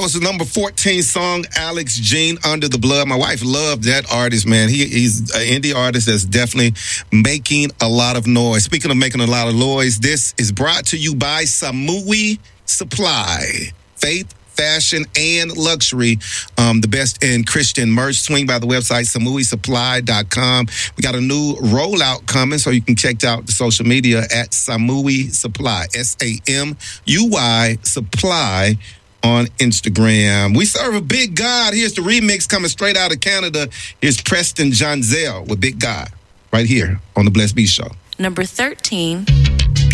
was the number 14 song, Alex Jean, Under the Blood. My wife loved that artist, man. He's an indie artist that's definitely making a lot of noise. Speaking of making a lot of noise, this is brought to you by Samui Supply. Faith, fashion, and luxury. The best in Christian merch. Swing by the website, SamuiSupply.com. We got a new rollout coming, so you can check out the social media at Samui Supply. SAMUI Supply on Instagram. We serve a big God. Here's the remix coming straight out of Canada. Here's Preston Jonzel with Big God right here on the Blessed Beat Show. Number 13.